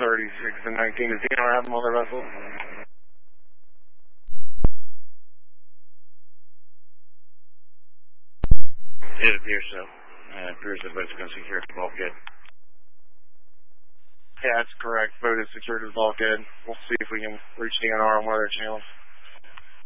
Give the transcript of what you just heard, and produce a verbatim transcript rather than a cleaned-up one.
thirty-six and nineteen. Does D N R have them on their vessel? It appears so. Uh, it appears the boat's going to secure the bulkhead. Yeah, that's correct. Boat is secured to the bulkhead. We'll see if we can reach D N R on one of their channels.